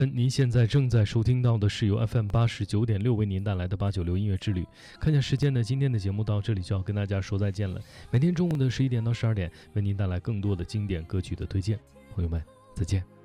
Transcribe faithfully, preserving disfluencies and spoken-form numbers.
嗯，您现在正在收听到的是由 F M 八十九点六为您带来的八九六音乐之旅。看见时间呢，今天的节目到这里就要跟大家说再见了。每天中午的十一点到十二点，为您带来更多的经典歌曲的推荐。朋友们，再见。